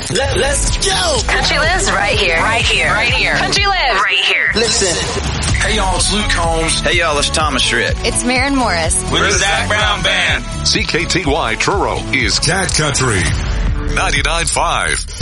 Let's go. Country lives right here. Right here. Right here. Country lives right here. Listen. Hey y'all, it's Luke Combs. Hey y'all, it's Thomas Rhett. It's Maren Morris. We're the Zach Brown Band. CKTY Truro is Cat Country 99.5.